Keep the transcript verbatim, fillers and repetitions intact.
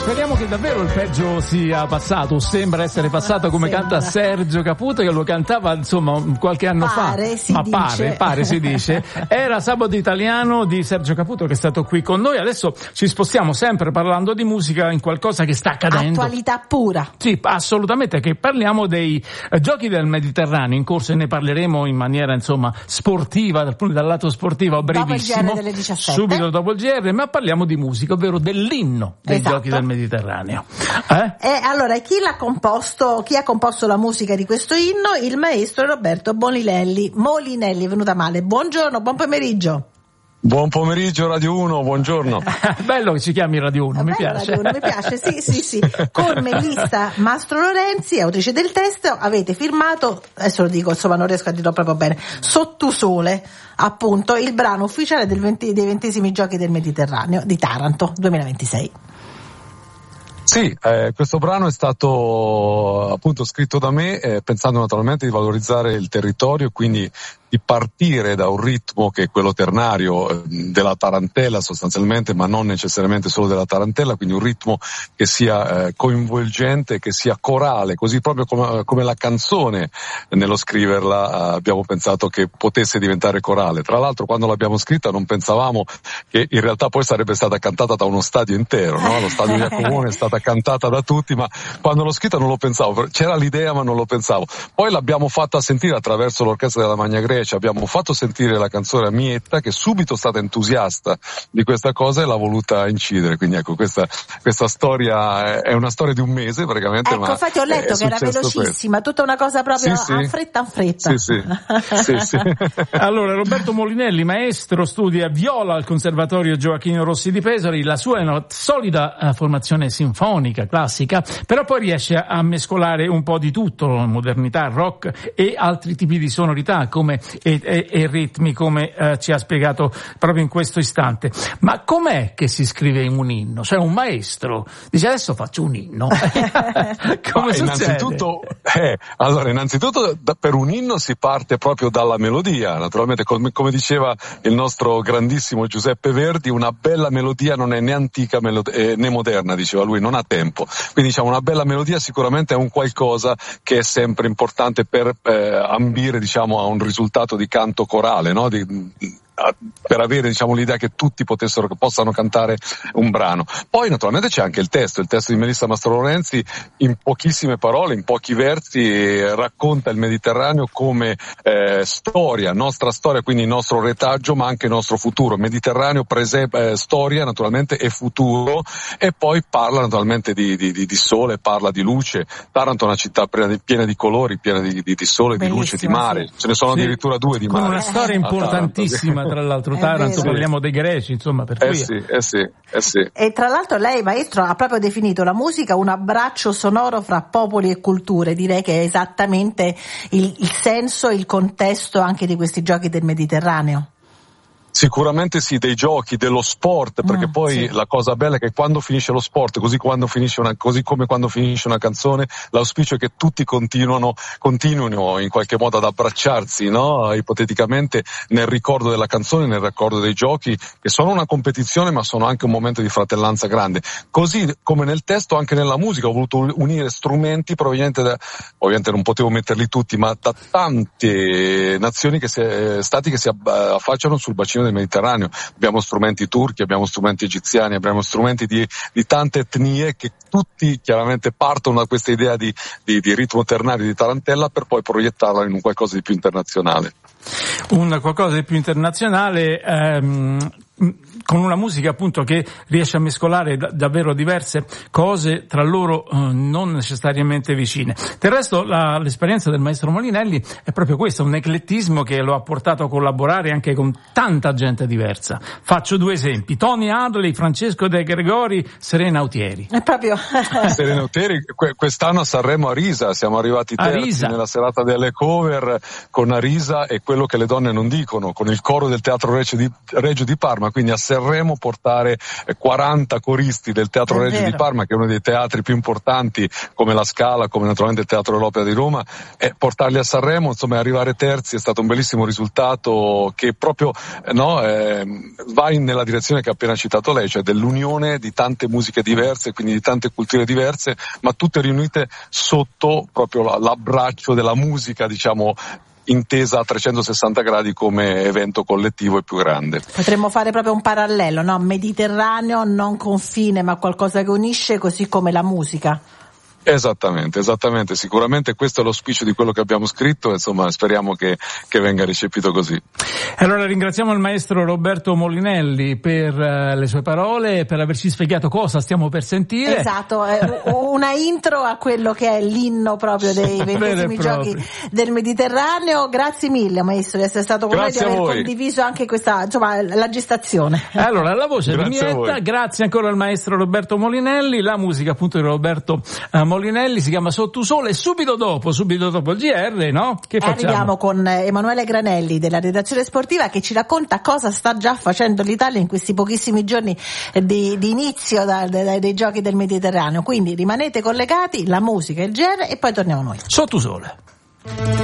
Speriamo che davvero il peggio sia passato, o sembra essere passato, come sembra. canta Sergio Caputo, che lo cantava insomma qualche anno pare, fa. Si Ma dice. pare, pare si dice. Era Sabato Italiano di Sergio Caputo, che è stato qui con noi. Adesso ci spostiamo, sempre parlando di musica, in qualcosa che sta accadendo. Attualità pura. Sì, assolutamente, che parliamo dei eh, giochi del Mediterraneo in corso, e ne parleremo in maniera insomma sportiva, dal, dal lato sportivo, brevissimo. Dopo il G R delle diciassette. Subito dopo il G R, ma parliamo di musica, ovvero dell'inno dei Esatto. giochi del Mediterraneo. Eh? E allora, chi l'ha composto, chi ha composto la musica di questo inno? Il maestro Roberto Molinelli. Molinelli, è venuta male. Buongiorno, buon pomeriggio. Buon pomeriggio Radio uno, buongiorno. Bello che ci chiami Radio uno, mi Bello, piace. Radio uno, mi piace, sì, sì, sì. Con Melissa Mastro Lorenzi, autrice del testo, avete firmato, adesso lo dico, insomma non riesco a dirlo proprio bene, Sottusole, appunto, il brano ufficiale del venti, dei ventesimi Giochi del Mediterraneo di Taranto duemilaventisei. Sì, eh, questo brano è stato appunto scritto da me eh, pensando naturalmente di valorizzare il territorio e quindi di partire da un ritmo che è quello ternario eh, della tarantella sostanzialmente, ma non necessariamente solo della tarantella, quindi un ritmo che sia eh, coinvolgente, che sia corale, così proprio come, come la canzone nello scriverla eh, abbiamo pensato che potesse diventare corale. Tra l'altro quando l'abbiamo scritta non pensavamo che in realtà poi sarebbe stata cantata da uno stadio intero, no? Lo stadio di Jacomone è stata cantata da tutti, ma quando l'ho scritta non lo pensavo, c'era l'idea ma non lo pensavo. Poi l'abbiamo fatta sentire attraverso l'orchestra della Magna Grecia, abbiamo fatto sentire la canzone a Mietta, che subito è stata entusiasta di questa cosa e l'ha voluta incidere. Quindi ecco, questa, questa storia è una storia di un mese praticamente. Ecco, ma infatti ho letto che era velocissima, questo. Tutta una cosa proprio sì, a sì. fretta a fretta. Sì, sì. sì, sì. Allora, Roberto Molinelli, maestro, studia viola al Conservatorio Gioacchino Rossi di Pesaro. La sua è una solida uh, formazione sinfonica, classica, però poi riesce a mescolare un po' di tutto, modernità, rock e altri tipi di sonorità come e, e, e ritmi, come uh, ci ha spiegato proprio in questo istante. Ma com'è che si scrive un inno? Cioè un maestro dice adesso faccio un inno. Come succede? Innanzitutto, eh, allora, innanzitutto da, per un inno si parte proprio dalla melodia, naturalmente come, come diceva il nostro grandissimo Giuseppe Verdi, una bella melodia non è né antica melod- eh, né moderna, diceva lui, non ha tempo. Quindi diciamo una bella melodia sicuramente è un qualcosa che è sempre importante per eh, ambire diciamo a un risultato di canto corale, no? Di, per avere diciamo l'idea che tutti potessero che possano cantare un brano. Poi naturalmente c'è anche il testo, il testo di Melissa Mastro Lorenzi in pochissime parole, in pochi versi eh, racconta il Mediterraneo come eh, storia, nostra storia, quindi il nostro retaggio ma anche il nostro futuro. Mediterraneo, prese- eh, storia naturalmente e futuro, e poi parla naturalmente di, di, di, di sole, parla di luce. Taranto è una città piena di, piena di colori, piena di, di, di sole, bellissima, di luce, di mare, sì. Ce ne sono Sì, addirittura due di con mare. una storia importantissima, tra l'altro. Taranto, parliamo dei greci, insomma, per Eh cui sì, eh sì, eh sì. E tra l'altro lei, maestro, ha proprio definito la musica un abbraccio sonoro fra popoli e culture. Direi che è esattamente il, il senso, il contesto anche di questi giochi del Mediterraneo. Sicuramente sì, dei giochi, dello sport, perché Mm, poi sì. la cosa bella è che quando finisce lo sport, così, quando finisce una, così come quando finisce una canzone, l'auspicio è che tutti continuano, continuino in qualche modo ad abbracciarsi, no? Ipoteticamente nel ricordo della canzone, nel ricordo dei giochi, che sono una competizione ma sono anche un momento di fratellanza grande. Così come nel testo, anche nella musica ho voluto unire strumenti provenienti da, ovviamente non potevo metterli tutti, ma da tante nazioni che si, stati che si affacciano sul bacino del Mediterraneo. Abbiamo strumenti turchi, abbiamo strumenti egiziani, abbiamo strumenti di, di tante etnie che tutti chiaramente partono da questa idea di, di, di ritmo ternario di tarantella per poi proiettarla in un qualcosa di più internazionale. Un qualcosa di più internazionale, ehm, con una musica appunto che riesce a mescolare da, davvero diverse cose tra loro, eh, non necessariamente vicine. Del resto la, l'esperienza del maestro Molinelli è proprio questa, un eclettismo che lo ha portato a collaborare anche con tanta gente diversa. Faccio due esempi: Tony Hadley, Francesco De Gregori, Serena Autieri. È proprio Serena Autieri, quest'anno a Sanremo a Risa, siamo arrivati terzi nella serata delle cover con Arisa e Quello che le donne non dicono, con il coro del Teatro Regio di, Regio di Parma. quindi a Sanremo portare quaranta coristi del Teatro È Regio vero. di Parma, che è uno dei teatri più importanti come la Scala, come naturalmente il Teatro dell'Opera di Roma, e portarli a Sanremo, insomma, arrivare terzi è stato un bellissimo risultato che proprio no, eh, va in, nella direzione che ha appena citato lei, cioè dell'unione di tante musiche diverse, quindi di tante culture diverse, ma tutte riunite sotto proprio la, l'abbraccio della musica, diciamo, intesa a trecentosessanta gradi come evento collettivo e più grande. Potremmo fare proprio un parallelo, no? Mediterraneo, non confine, ma qualcosa che unisce, così come la musica. Esattamente, esattamente, sicuramente questo è l'auspicio di quello che abbiamo scritto, insomma speriamo che, che venga recepito così. Allora ringraziamo il maestro Roberto Molinelli per uh, le sue parole e per averci spiegato cosa stiamo per sentire. Esatto, è una intro a quello che è l'inno proprio dei ventesimi giochi del Mediterraneo. Grazie mille maestro di essere stato con grazie noi, di aver condiviso anche questa, insomma, la gestazione. Allora, la voce di Mietta, grazie ancora al maestro Roberto Molinelli, la musica appunto di Roberto uh, Molinelli si chiama Sottusole. Subito dopo, subito dopo il G R, no? Che facciamo? Arriviamo con Emanuele Granelli della redazione sportiva, che ci racconta cosa sta già facendo l'Italia in questi pochissimi giorni di, di inizio da, da, dei giochi del Mediterraneo. Quindi rimanete collegati, la musica, il G R, e poi torniamo noi. Sottusole.